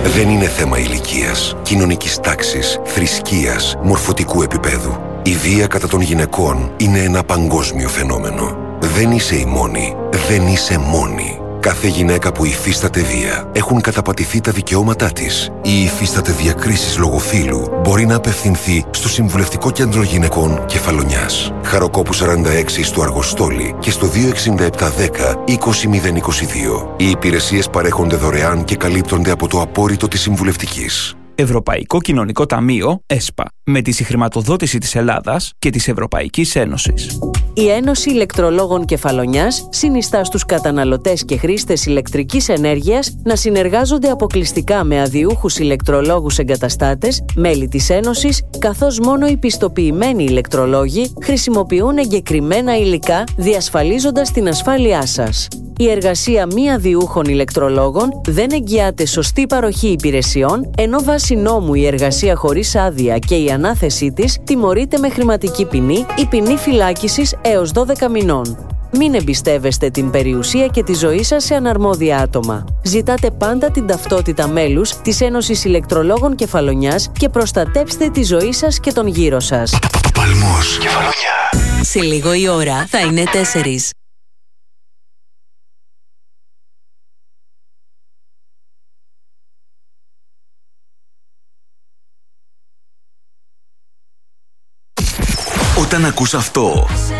Δεν είναι θέμα ηλικίας, κοινωνικής τάξης, θρησκείας, μορφωτικού επίπεδου. Η βία κατά των γυναικών είναι ένα παγκόσμιο φαινόμενο. Δεν είσαι η μόνη. Δεν είσαι μόνη. Κάθε γυναίκα που υφίσταται βία, έχουν καταπατηθεί τα δικαιώματά της ή υφίσταται διακρίσεις λόγω φύλου, μπορεί να απευθυνθεί στο Συμβουλευτικό Κέντρο Γυναικών Κεφαλονιάς. Χαροκόπου 46 στο Αργοστόλι και στο 26710-20022. Οι υπηρεσίες παρέχονται δωρεάν και καλύπτονται από το απόρριτο της Συμβουλευτικής. Ευρωπαϊκό Κοινωνικό Ταμείο, ΕΣΠΑ, με τη συγχρηματοδότηση της Ελλάδας και της Ευρωπαϊκής Ένωσης. Η Ένωση Ηλεκτρολόγων Κεφαλονιάς συνιστά στους καταναλωτές και χρήστες ηλεκτρικής ενέργειας να συνεργάζονται αποκλειστικά με αδειούχους ηλεκτρολόγους εγκαταστάτες, μέλη της Ένωσης, καθώς μόνο οι πιστοποιημένοι ηλεκτρολόγοι χρησιμοποιούν εγκεκριμένα υλικά, διασφαλίζοντας την ασφάλειά σας. Η εργασία μη αδειούχων ηλεκτρολόγων δεν εγγυάται σωστή παροχή υπηρεσιών, ενώ βάσει νόμου η εργασία χωρίς άδεια και η ανάθεσή της τιμωρείται με χρηματική ποινή ή ποινή φυλάκισης έως 12 μηνών. Μην εμπιστεύεστε την περιουσία και τη ζωή σας σε αναρμόδια άτομα. Ζητάτε πάντα την ταυτότητα μέλους της Ένωσης Ηλεκτρολόγων Κεφαλονιάς και προστατέψτε τη ζωή σας και τον γύρο σας. Παλμός Κεφαλονιά. Σε λίγο η ώρα θα είναι 4. Όταν ακούς αυτό,